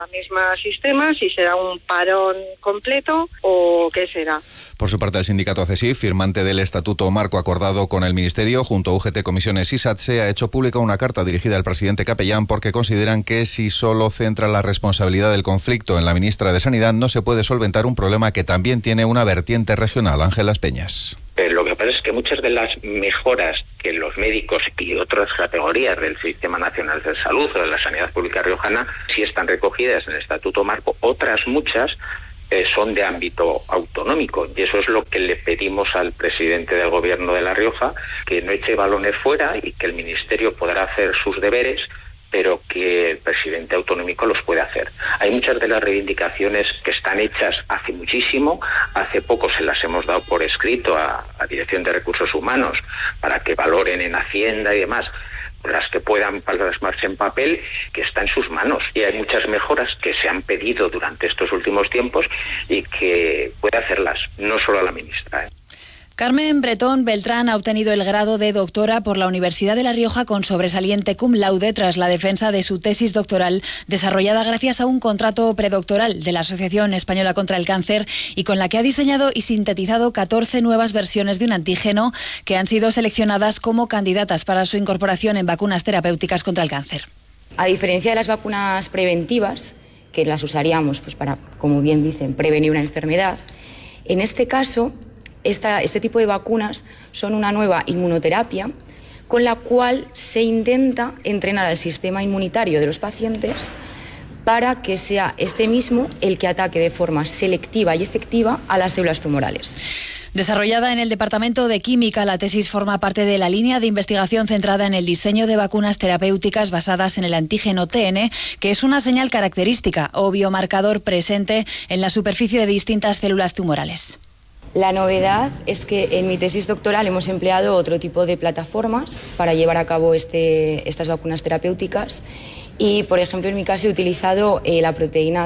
El mismo sistema, si será un parón completo o qué será. Por su parte, el sindicato ACESIF, firmante del estatuto marco acordado con el Ministerio, junto a UGT, Comisiones y SATSE, ha hecho pública una carta dirigida al presidente Capellán porque consideran que si solo centra la responsabilidad del conflicto en la ministra de Sanidad, no se puede solventar un problema que también tiene una vertiente regional. Ángelas Peñas. Lo que pasa es que muchas de las mejoras que los médicos y otras categorías del Sistema Nacional de Salud o de la Sanidad Pública Riojana sí están recogidas en el Estatuto Marco, otras muchas son de ámbito autonómico, y eso es lo que le pedimos al presidente del Gobierno de La Rioja, que no eche balones fuera y que el Ministerio podrá hacer sus deberes, pero que el presidente autonómico los puede hacer. Hay muchas de las reivindicaciones que están hechas hace muchísimo, hace poco se las hemos dado por escrito a Dirección de Recursos Humanos para que valoren en Hacienda y demás, las que puedan plasmarse en papel, que está en sus manos. Y hay muchas mejoras que se han pedido durante estos últimos tiempos y que puede hacerlas, no solo la ministra. Carmen Bretón Beltrán ha obtenido el grado de doctora por la Universidad de La Rioja con sobresaliente cum laude tras la defensa de su tesis doctoral desarrollada gracias a un contrato predoctoral de la Asociación Española contra el Cáncer y con la que ha diseñado y sintetizado 14 nuevas versiones de un antígeno que han sido seleccionadas como candidatas para su incorporación en vacunas terapéuticas contra el cáncer. A diferencia de las vacunas preventivas, que las usaríamos para, como bien dicen, prevenir una enfermedad, en este caso este tipo de vacunas son una nueva inmunoterapia con la cual se intenta entrenar al sistema inmunitario de los pacientes para que sea este mismo el que ataque de forma selectiva y efectiva a las células tumorales. Desarrollada en el Departamento de Química, la tesis forma parte de la línea de investigación centrada en el diseño de vacunas terapéuticas basadas en el antígeno TN, que es una señal característica o biomarcador presente en la superficie de distintas células tumorales. La novedad es que en mi tesis doctoral hemos empleado otro tipo de plataformas para llevar a cabo estas vacunas terapéuticas y, por ejemplo, en mi caso he utilizado la proteína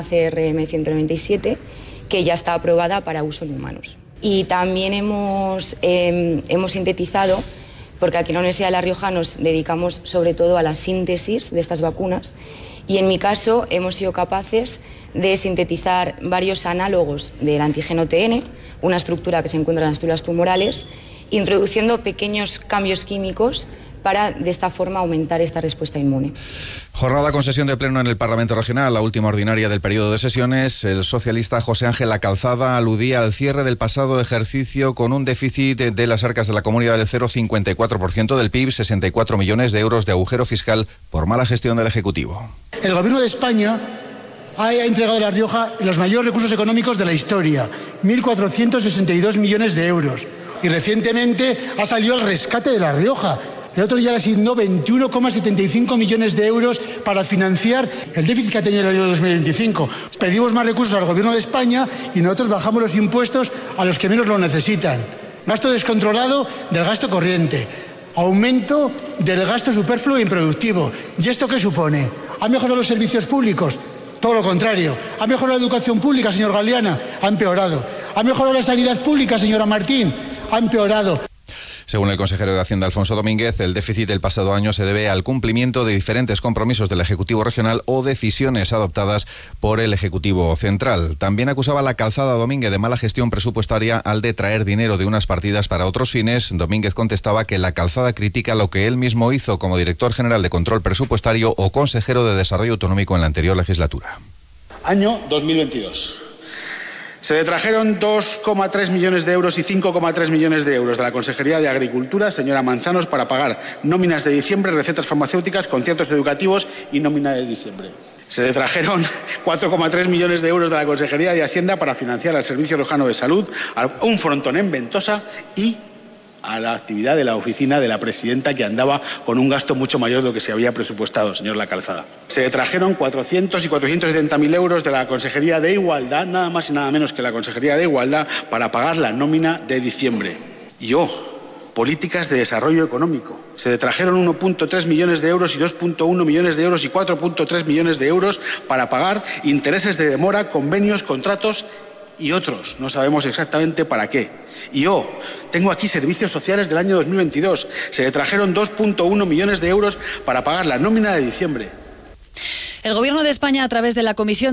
CRM197, que ya está aprobada para uso en humanos. Y también hemos sintetizado, porque aquí en la Universidad de La Rioja nos dedicamos sobre todo a la síntesis de estas vacunas, y en mi caso hemos sido capaces de sintetizar varios análogos del antígeno TN, una estructura que se encuentra en las células tumorales, introduciendo pequeños cambios químicos para de esta forma aumentar esta respuesta inmune. Jornada con sesión de pleno en el Parlamento Regional, la última ordinaria del periodo de sesiones. El socialista José Ángel Lacalzada aludía al cierre del pasado ejercicio con un déficit de las arcas de la comunidad del 0,54% del PIB, 64 millones de euros de agujero fiscal por mala gestión del Ejecutivo. El Gobierno de España ha entregado a La Rioja los mayores recursos económicos de la historia, 1.462 millones de euros. Y recientemente ha salido el rescate de La Rioja. El otro día le asignó 21,75 millones de euros para financiar el déficit que ha tenido el año 2025. Pedimos más recursos al Gobierno de España y nosotros bajamos los impuestos a los que menos lo necesitan. Gasto descontrolado del gasto corriente. Aumento del gasto superfluo e improductivo. ¿Y esto qué supone? ¿Ha mejorado los servicios públicos? Todo lo contrario. ¿Ha mejorado la educación pública, señor Galeana? Ha empeorado. ¿Ha mejorado la sanidad pública, señora Martín? Ha empeorado. Según el consejero de Hacienda, Alfonso Domínguez, el déficit del pasado año se debe al cumplimiento de diferentes compromisos del Ejecutivo Regional o decisiones adoptadas por el Ejecutivo Central. También acusaba a Lacalzada Domínguez de mala gestión presupuestaria al detraer dinero de unas partidas para otros fines. Domínguez contestaba que Lacalzada critica lo que él mismo hizo como director general de Control Presupuestario o consejero de Desarrollo Autonómico en la anterior legislatura. Año 2022. Se detrajeron 2,3 millones de euros y 5,3 millones de euros de la Consejería de Agricultura, señora Manzanos, para pagar nóminas de diciembre, recetas farmacéuticas, conciertos educativos y nómina de diciembre. Se detrajeron 4,3 millones de euros de la Consejería de Hacienda para financiar al Servicio Riojano de Salud, a un frontón en Ventosa y a la actividad de la oficina de la presidenta, que andaba con un gasto mucho mayor de lo que se había presupuestado, señor Lacalzada. Se detrajeron 400 y 470.000 euros de la Consejería de Igualdad, nada más y nada menos que la Consejería de Igualdad, para pagar la nómina de diciembre. Y políticas de desarrollo económico. Se detrajeron 1,3 millones de euros y 2,1 millones de euros y 4,3 millones de euros para pagar intereses de demora, convenios, contratos y otros. No sabemos exactamente para qué. Y tengo aquí servicios sociales del año 2022. Se detrajeron 2,1 millones de euros para pagar la nómina de diciembre. El Gobierno de España, a través de la Comisión